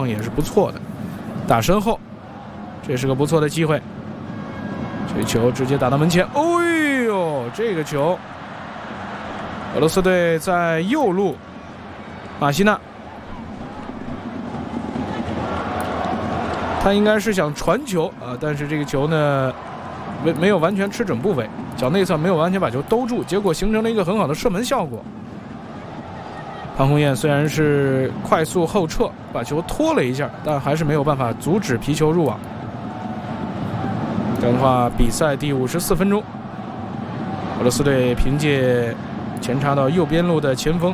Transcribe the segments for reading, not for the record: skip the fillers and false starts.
况也是不错的。打身后，这是个不错的机会。这球直接打到门前，哦呦，这个球，俄罗斯队在右路，马西纳，他应该是想传球啊，但是这个球呢，没有完全吃准部位，脚内侧没有完全把球兜住，结果形成了一个很好的射门效果。潘宏彦虽然是快速后撤，把球拖了一下，但还是没有办法阻止皮球入网。这样的话，比赛第54分钟，俄罗斯队凭借前插到右边路的前锋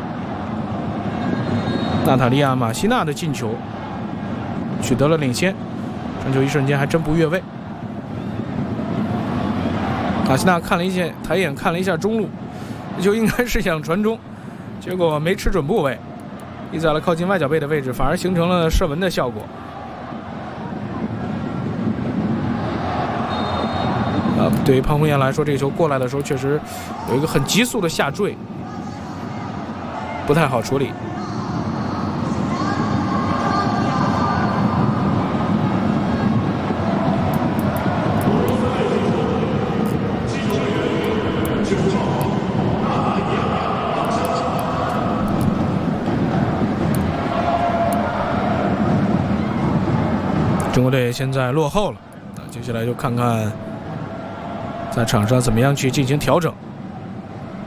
娜塔莉亚·马西娜的进球，取得了领先。传球一瞬间还真不越位。马西娜抬眼看了一下中路，这球应该是想传中，结果没吃准部位，立在了靠近外脚背的位置，反而形成了射门的效果。对于潘宏彦来说，这个球过来的时候确实有一个很急速的下坠，不太好处理。中国队现在落后了，那接下来就看看在场上怎么样去进行调整。